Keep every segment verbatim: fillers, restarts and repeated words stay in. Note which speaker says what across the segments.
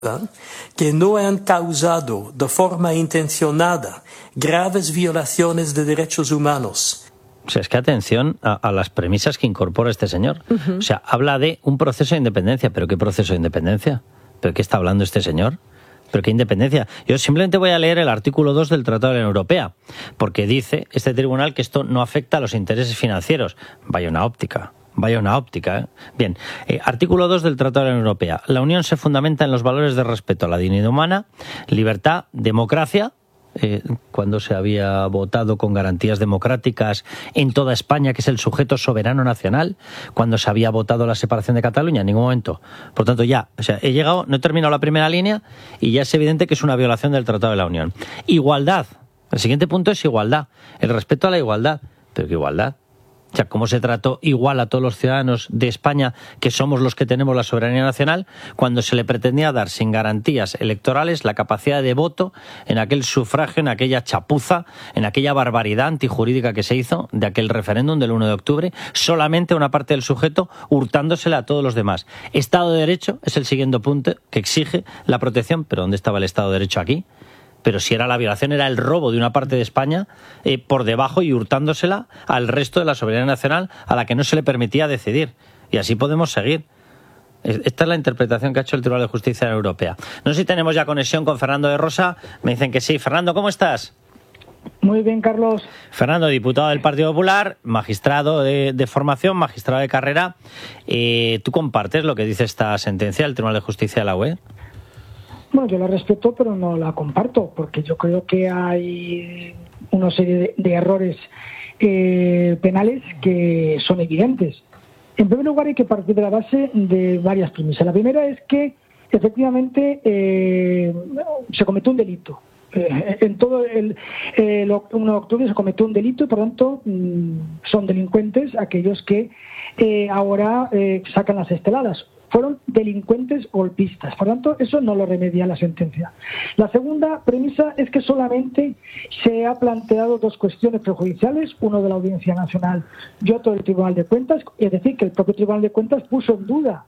Speaker 1: que no han causado de forma intencionada graves violaciones de derechos humanos.
Speaker 2: O sea, es que atención a, a las premisas que incorpora este señor. Uh-huh. O sea, habla de un proceso de independencia. ¿Pero qué proceso de independencia? ¿Pero qué está hablando este señor? ¿Pero qué independencia? Yo simplemente voy a leer el artículo dos del Tratado de la Unión Europea, porque dice este tribunal que esto no afecta a los intereses financieros. Vaya una óptica. Vaya una óptica, ¿eh? Bien, eh, artículo dos del Tratado de la Unión Europea. La Unión se fundamenta en los valores de respeto a la dignidad humana, libertad, democracia, eh, cuando se había votado con garantías democráticas en toda España, que es el sujeto soberano nacional, cuando se había votado la separación de Cataluña, en ningún momento. Por tanto, ya, o sea, he llegado, no he terminado la primera línea y ya es evidente que es una violación del Tratado de la Unión. Igualdad. El siguiente punto es igualdad. El respeto a la igualdad. ¿Pero qué igualdad? O sea, ¿cómo se trató igual a todos los ciudadanos de España, que somos los que tenemos la soberanía nacional, cuando se le pretendía dar sin garantías electorales la capacidad de voto en aquel sufragio, en aquella chapuza, en aquella barbaridad antijurídica que se hizo de aquel referéndum del uno de octubre, solamente una parte del sujeto hurtándosela a todos los demás? Estado de Derecho es el siguiente punto que exige la protección. ¿Pero dónde estaba el Estado de Derecho aquí? Pero si era la violación, era el robo de una parte de España eh, por debajo y hurtándosela al resto de la soberanía nacional a la que no se le permitía decidir. Y así podemos seguir. Esta es la interpretación que ha hecho el Tribunal de Justicia de la Unión Europea. No sé si tenemos ya conexión con Fernando de Rosa. Me dicen que sí. Fernando, ¿cómo estás?
Speaker 3: Muy bien, Carlos.
Speaker 2: Fernando, diputado del Partido Popular, magistrado de, de formación, magistrado de carrera. Eh, ¿Tú compartes lo que dice esta sentencia del Tribunal de Justicia de la U E?
Speaker 3: Bueno, yo la respeto, pero no la comparto, porque yo creo que hay una serie de, de errores eh, penales que son evidentes. En primer lugar, hay que partir de la base de varias premisas. La primera es que, efectivamente, eh, se cometió un delito. Eh, en todo el, el uno de octubre se cometió un delito y, por tanto, mmm, son delincuentes aquellos que eh, ahora eh, sacan las esteladas. Fueron delincuentes golpistas. Por tanto, eso no lo remedia la sentencia. La segunda premisa es que solamente se ha planteado dos cuestiones prejudiciales, uno de la Audiencia Nacional y otro del Tribunal de Cuentas, es decir, que el propio Tribunal de Cuentas puso en duda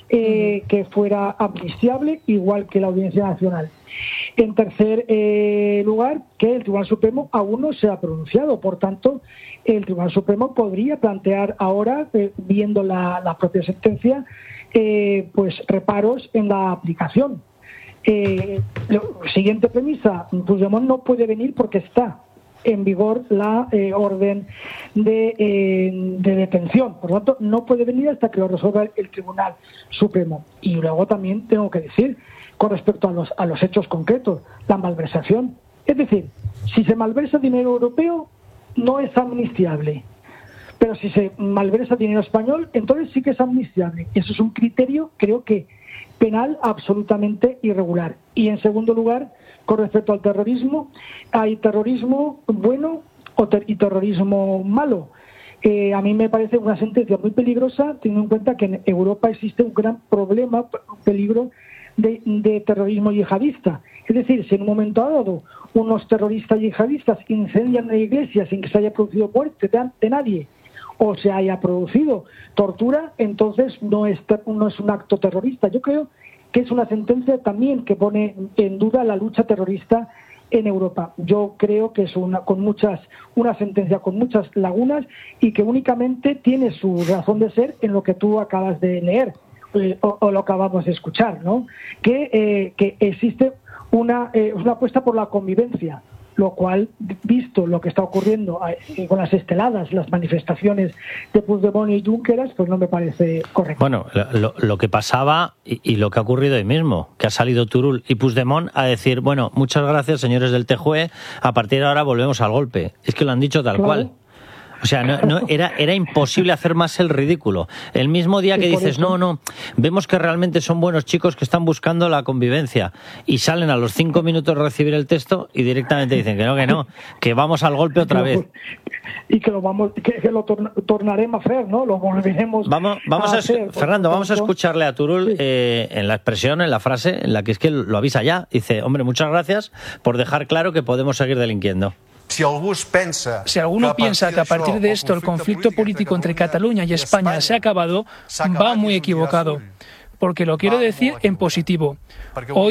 Speaker 3: eh, que fuera amnistiable, igual que la Audiencia Nacional. En tercer eh, lugar, que el Tribunal Supremo aún no se ha pronunciado. Por tanto, el Tribunal Supremo podría plantear ahora, eh, viendo la, la propia sentencia, Eh, pues reparos en la aplicación. Eh, lo, siguiente premisa, Puigdemont no puede venir porque está en vigor la eh, orden de, eh, de detención. Por lo tanto, no puede venir hasta que lo resuelva el Tribunal Supremo. Y luego también tengo que decir, con respecto a los, a los hechos concretos, la malversación. Es decir, si se malversa dinero europeo, no es amnistiable. Pero si se malversa dinero español, entonces sí que es amnistiable. Eso es un criterio, creo que, penal absolutamente irregular. Y en segundo lugar, con respecto al terrorismo, hay terrorismo bueno o ter- y terrorismo malo. Eh, a mí me parece una sentencia muy peligrosa, teniendo en cuenta que en Europa existe un gran problema, un peligro de, de terrorismo yihadista. Es decir, si en un momento dado unos terroristas yihadistas incendian la iglesia sin que se haya producido muerte de, de nadie, o se haya producido tortura, entonces no es, no es un acto terrorista. Yo creo que es una sentencia también que pone en duda la lucha terrorista en Europa. Yo creo que es una, con muchas, una sentencia con muchas lagunas y que únicamente tiene su razón de ser en lo que tú acabas de leer eh, o, o lo acabamos de escuchar, ¿no? Que, eh, que existe una, eh, una apuesta por la convivencia, lo cual, visto lo que está ocurriendo con las esteladas, las manifestaciones de Puigdemont y Junqueras, pues no me parece correcto.
Speaker 2: Bueno, lo, lo que pasaba y, y lo que ha ocurrido hoy mismo, que ha salido Turull y Puigdemont a decir, bueno, muchas gracias, señores del T J U E, a partir de ahora volvemos al golpe. Es que lo han dicho tal claro. cual. O sea, no, no era, era imposible hacer más el ridículo. El mismo día que dices, no, no, vemos que realmente son buenos chicos que están buscando la convivencia y salen a los cinco minutos de recibir el texto y directamente dicen que no, que no, que vamos al golpe otra vez.
Speaker 3: Y que lo vamos, que, que lo torna, tornaremos a hacer, ¿no? Lo volveremos
Speaker 2: vamos, vamos a, a hacer. Fernando, vamos a escucharle a Turull sí. eh, en la expresión, en la frase, en la que es que lo avisa ya. Dice, hombre, muchas gracias por dejar claro que podemos seguir delinquiendo.
Speaker 4: Si alguno piensa que a partir de esto el conflicto político entre Cataluña y España se ha acabado, va muy equivocado. porque lo quiero decir en positivo. Hoy